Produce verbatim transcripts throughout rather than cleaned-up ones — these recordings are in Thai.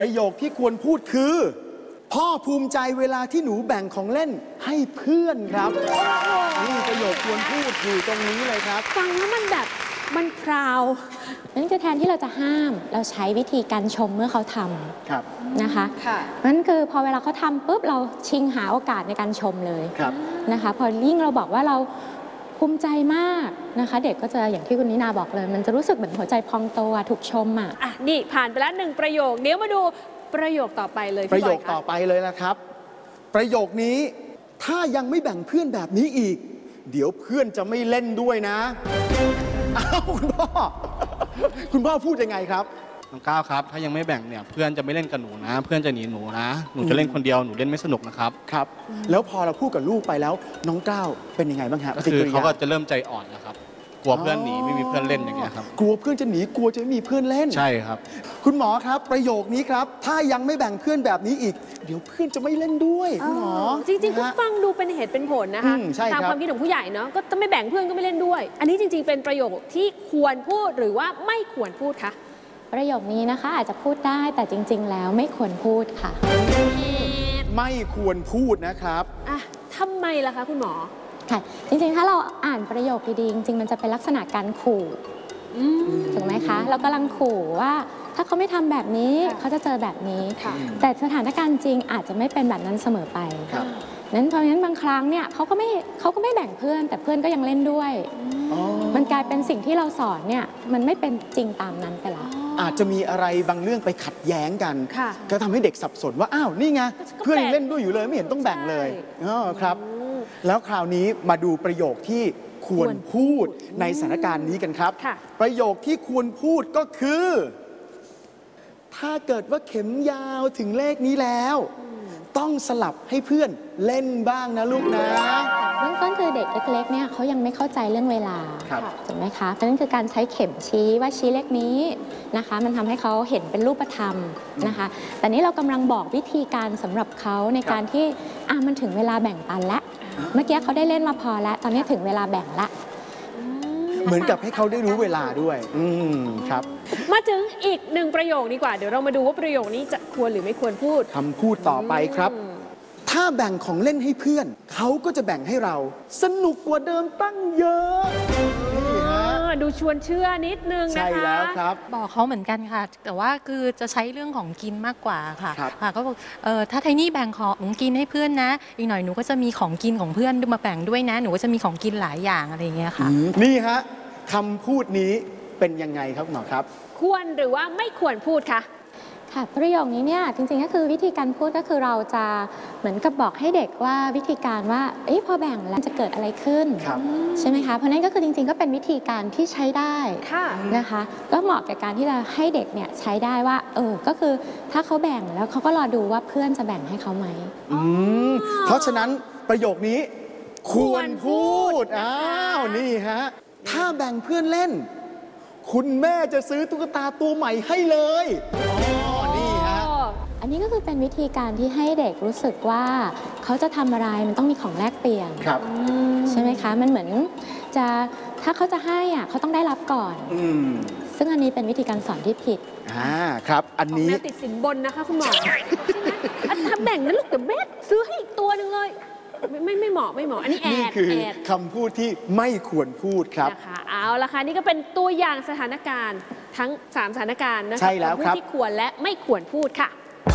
ประโยคที่ควรพูดคือพ่อภูมิใจเวลาที่หนูแบ่งของเล่นให้เพื่อนครับนี่ประโยคควรพูดอยู่ตรงนี้เลยครับฟังแล้วมันแบบมันพราวนั่นคือแทนที่เราจะห้ามเราใช้วิธีการชมเมื่อเขาทำนะคะนั่นคือพอเวลาเขาทำปุ๊บเราชิงหาโอกาสในการชมเลยนะคะพอยิ่งเราบอกว่าเราภูมิใจมากนะคะเด็กก็จะอย่างที่คุณนินาบอกเลยมันจะรู้สึกเหมือนหัวใจพองโตถูกชมอ่ะอ่ะนี่ผ่านไปแล้วหนึ่งประโยคเดี๋ยวมาดูประโยคต่อไปเลยประโยคต่อไปเลยนะครับประโยคนี้ถ้ายังไม่แบ่งเพื่อนแบบนี้อีกเดี๋ยวเพื่อนจะไม่เล่นด้วยนะอ้าวคุณพ่อคุณพ่อพูดยังไงครับน้องก้าวครับถ้ายังไม่แบ่งเนี่ยเพื่อนจะไม่เล่นกับหนูนะเพื่อนจะหนีหนูนะหนูจะเล่นคนเดียวหนูเล่นไม่สนุกนะครับครับแล้วพอเราพูดกับลูกไปแล้วน้องก้าวเป็นยังไงบ้างฮะคือเขาก็จะเริ่มใจอ่อนนะครับกลัวเพื่อนหนีไม่มีเพื่อนเล่นอย่างเงี้ยครับกลัวเพื่อนจะหนีกลัวจะไม่มีเพื่อนเล่นใช่ครับคุณหมอครับประโยคนี้ครับถ้ายังไม่แบ่งเพื่อนแบบนี้อีกเดี๋ยวเพื่อนจะไม่เล่นด้วยคุณหมอจริงๆก็ฟังดูเป็นเหตุเป็นผลนะคะตามความคิดของผู้ใหญ่เนาะก็จะไม่แบ่งเพื่อนก็ไม่เล่นด้วยอันนี้จริงๆเป็นประโยคที่ควรพูดหรือว่าไม่ควรพูดคะประโยคนี้นะคะอาจจะพูดได้แต่จริงๆแล้วไม่ควรพูดค่ะไม่ควรพูดนะครับอ่ะทำไมล่ะคะคุณหมอค่ะจริงๆถ้าเราอ่านประโยคดีๆจริงๆมันจะเป็นลักษณะการขู่ถูกไหมคะเรากำลังขู่ว่าถ้าเขาไม่ทำแบบนี้เขาจะเจอแบบนี้แต่สถานการณ์จริงอาจจะไม่เป็นแบบนั้นเสมอไปนั้นเพราะฉะนั้นบางครั้งเนี่ยเขาก็ไม่เขาก็ไม่แบ่งเพื่อนแต่เพื่อนก็ยังเล่นด้วยมันกลายเป็นสิ่งที่เราสอนเนี่ยมันไม่เป็นจริงตามนั้นไปแล้วอาจจะมีอะไรบางเรื่องไปขัดแย้งกันก็ทำให้เด็กสับสนว่าอ้าวนี่ไงเพื่อนยังเล่นด้วยอยู่เลยไม่เห็นต้องแบ่งเลยอ๋อครับแล้วคราวนี้มาดูประโยคที่ควรพูดในสถานการณ์นี้กันครับประโยคที่ควรพูดก็คือถ้าเกิดว่าเข็มยาวถึงเลขนี้แล้วต้องสลับให้เพื่อนเล่นบ้างนะลูกนะเบื้องต้นคือเด็กเล็กๆเนี่ยเขายังไม่เข้าใจเรื่องเวลาถูกไหมคะเพราะนั่นคือการใช้เข็มชี้ว่าชี้เลขนี้นะคะมันทำให้เขาเห็นเป็นรูปธรรมนะคะแต่นี้เรากำลังบอกวิธีการสำหรับเขาในการที่อ่ะมันถึงเวลาแบ่งปันแล้วเมื่อกี้เขาได้เล่นมาพอแล้วตอนนี้ถึงเวลาแบ่งละเหมือนกับให้เขาได้รู้เวลาด้วยอืมครับมาถึงอีกหนึ่งประโยคดีกว่าเดี๋ยวเรามาดูว่าประโยคนี้จะควรหรือไม่ควรพูดคำพูดต่อไปครับถ้าแบ่งของเล่นให้เพื่อนเขาก็จะแบ่งให้เราสนุกกว่าเดิมตั้งเยอะดูชวนเชื่อนิดนึงนะคะใช่แล้วครับบอกเขาเหมือนกันค่ะแต่ว่าคือจะใช้เรื่องของกินมากกว่าค่ะค่ะก็บอกเออถ้าไทนี่แบ่งของกินให้เพื่อนนะอีกหน่อยหนูก็จะมีของกินของเพื่อนมาแบ่งด้วยนะหนูก็จะมีของกินหลายอย่างอะไรอย่างเงี้ยค่ะนี่ฮะคำพูดนี้เป็นยังไงครับหมอครับควรหรือว่าไม่ควรพูดคะค่ะประโยคนี้เนี่ยจริงๆก็คือวิธีการพูดก็คือเราจะเหมือนกับบอกให้เด็กว่าวิธีการว่าเอ้ยพอแบ่งแล้วจะเกิดอะไรขึ้นใช่ไหมคะเพราะนั้นก็คือจริงๆก็เป็นวิธีการที่ใช้ได้นะคะก็เหมาะกับการที่จะให้เด็กเนี่ยใช้ได้ว่าเออก็คือถ้าเขาแบ่งแล้วเขาก็รอดูว่าเพื่อนจะแบ่งให้เขาไหมเพราะฉะนั้นประโยคนี้ควรพูดอ้าวนี่ฮะถ้าแบ่งเพื่อนเล่นคุณแม่จะซื้อตุ๊กตาตัวใหม่ให้เลยอ๋อนี่ฮะอันนี้ก็คือเป็นวิธีการที่ให้เด็กรู้สึกว่าเขาจะทำอะไรมันต้องมีของแลกเปลี่ยนครับใช่ไหมคะมันเหมือนจะถ้าเขาจะให้อ่ะเขาต้องได้รับก่อนซึ่งอันนี้เป็นวิธีการสอนที่ผิดอ่าครับอันนี้แม่ติดสินบนนะคะคุณหมอใช่ไหมถ้าแบ่งนั้นลูกเดี๋ยวแม่ซื้อให้อีกตัวหนึ่งเลยไม่ไม่เหมาะไม่เหมาะอันนี้แอดนี่คือคำพูดที่ไม่ควรพูดครับนะคะเอาละค่ะนี่ก็เป็นตัวอย่างสถานการณ์ทั้งสามสถานการณ์นะคะใช่แล้วครับที่ควรและไม่ควรพูดค่ะ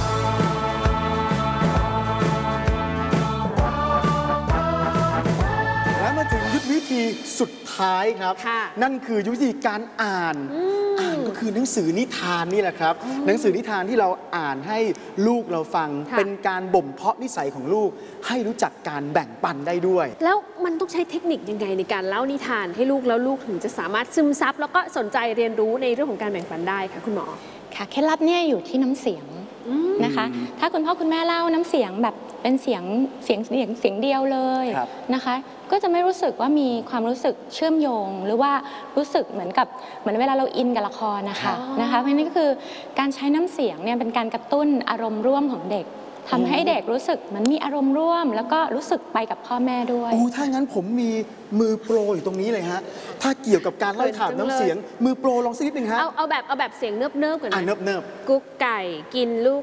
และมาถึงยุทธวิธีสุดท้ายครับนั่นคือยุทธวิธีการอ่านอ่านก็คือหนังสือนิทานนี่แหละครับหนังสือนิทานที่เราอ่านให้ลูกเราฟังเป็นการบ่มเพาะนิสัยของลูกให้รู้จักการแบ่งปันได้ด้วยแล้วมันต้องใช้เทคนิคยังไงในการเล่านิทานให้ลูกแล้วลูกถึงจะสามารถซึมซับแล้วก็สนใจเรียนรู้ในเรื่องของการแบ่งปันได้ค่ะคุณหมอค่ะเคล็ดลับเนี่ยอยู่ที่น้ำเสียงนะคะถ้าคุณพ่อคุณแม่เล่าน้ำเสียงแบบเป็นเสียงเสียงเสียงเสียงเดียวเลยนะคะก็จะไม่รู้สึกว่ามีความรู้สึกเชื่อมโยงหรือว่ารู้สึกเหมือนกับเหมือนเวลาเราอินกับละครนะคะนะคะเพราะนี่ก็คือการใช้น้ำเสียงเนี่ยเป็นการกระตุ้นอารมณ์ร่วมของเด็กทำให้เด็กรู้สึกมันมีอารมณ์ร่วมแล้วก็รู้สึกไปกับพ่อแม่ด้วยโอ้ถ้างั้นผมมีมือโปรอยู่ตรงนี้เลยฮะถ้าเกี่ยวกับการเล่าข่าวน้ำเสียงมือโปรลองสักนิดนึงฮะเอาเอาแบบเอาแบบเสียงเนิบเนิบก่อนอ่ะเนิบเนิบกุ๊กไก่กินลูก